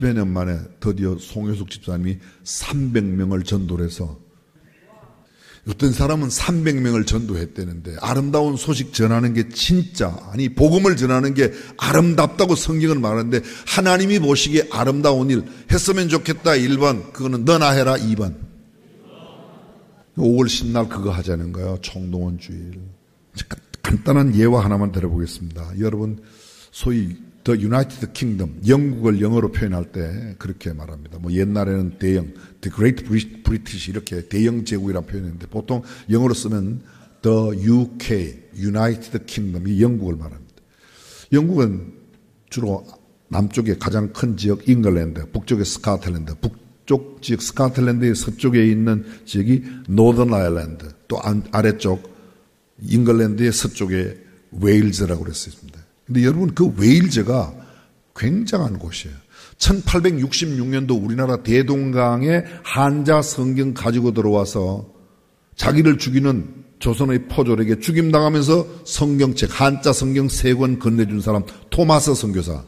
몇 년 만에 드디어 송효숙 집사님이 300명을 전도를 해서, 어떤 사람은 300명을 전도했다는데, 아름다운 소식 전하는 게 진짜, 아니 복음을 전하는 게 아름답다고 성경은 말하는데, 하나님이 보시기에 아름다운 일 했으면 좋겠다 1번, 그거는 너나 해라 2번. 5월 10날 그거 하자는 거예요. 총동원 주일. 간단한 예화 하나만 들어보겠습니다. 여러분, 소위 The United Kingdom, 영국을 영어로 표현할 때 그렇게 말합니다. 뭐 옛날에는 대영, The Great British 이렇게 대영 제국이라고 표현했는데, 보통 영어로 쓰면 The UK, United Kingdom, 이 영국을 말합니다. 영국은 주로 남쪽에 가장 큰 지역 잉글랜드, 북쪽에 스코틀랜드, 북쪽 지역 스코틀랜드의 서쪽에 있는 지역이 노던 아일랜드, 또 아래쪽 잉글랜드의 서쪽에 웨일즈라고 그랬습니다. 근데 여러분, 그 웨일즈가 굉장한 곳이에요. 1866년도 우리나라 대동강에 한자 성경 가지고 들어와서 자기를 죽이는 조선의 포졸에게 죽임당하면서 성경책, 한자 성경 3권 건네준 사람, 토마스 선교사.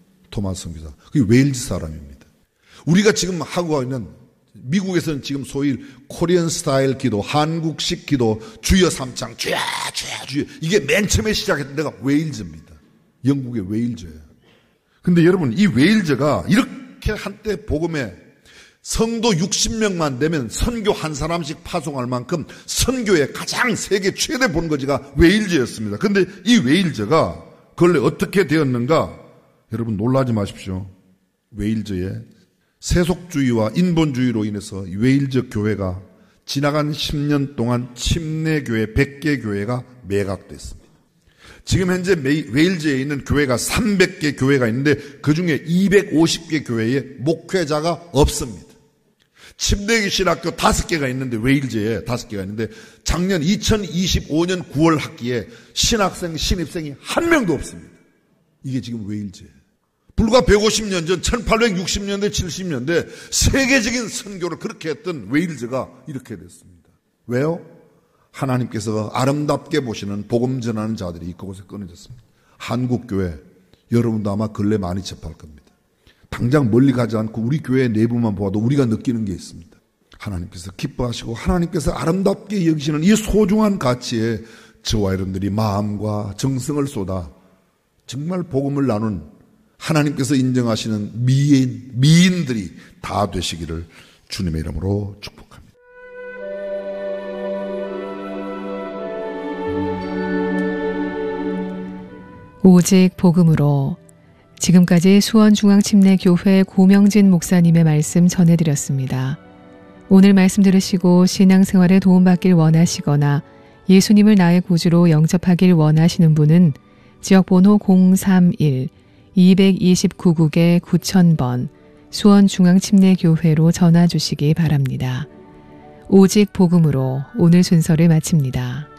그게 웨일즈 사람입니다. 우리가 지금 하고 있는, 미국에서는 지금 소위 코리안 스타일 기도, 한국식 기도, 주여 삼창, 주여, 이게 맨 처음에 시작했던 데가 웨일즈입니다. 영국의 웨일즈예요. 근데 여러분, 이 웨일즈가 이렇게 한때 복음에 성도 60명만 되면 선교 한 사람씩 파송할 만큼 선교의 가장 세계 최대 본거지가 웨일즈였습니다. 근데 이 웨일즈가 근래 어떻게 되었는가? 여러분 놀라지 마십시오. 웨일즈의 세속주의와 인본주의로 인해서 웨일즈 교회가 지나간 10년 동안 침례교회 100개 교회가 매각됐습니다. 지금 현재 웨일즈에 있는 교회가 300개 교회가 있는데 그중에 250개 교회에 목회자가 없습니다. 침례교 신학교 5개가 있는데, 웨일즈에 5개가 있는데 작년 2025년 9월 학기에 신학생, 신입생이 한 명도 없습니다. 이게 지금 웨일즈예요. 불과 150년 전 1860년대 70년대 세계적인 선교를 그렇게 했던 웨일즈가 이렇게 됐습니다. 왜요? 하나님께서 아름답게 보시는 복음 전하는 자들이 이곳에 끊어졌습니다. 한국교회, 여러분도 아마 근래 많이 접할 겁니다. 당장 멀리 가지 않고 우리 교회 내부만 보아도 우리가 느끼는 게 있습니다. 하나님께서 기뻐하시고 하나님께서 아름답게 여기시는 이 소중한 가치에 저와 여러분들이 마음과 정성을 쏟아 정말 복음을 나눈 하나님께서 인정하시는 미인들이 다 되시기를 주님의 이름으로 축복합니다. 오직 복음으로, 지금까지 수원중앙침례교회 고명진 목사님의 말씀 전해드렸습니다. 오늘 말씀 들으시고 신앙생활에 도움받길 원하시거나 예수님을 나의 구주로 영접하길 원하시는 분은 지역번호 031-229국에 9000번 수원중앙침례교회로 전화주시기 바랍니다. 오직 복음으로 오늘 순서를 마칩니다.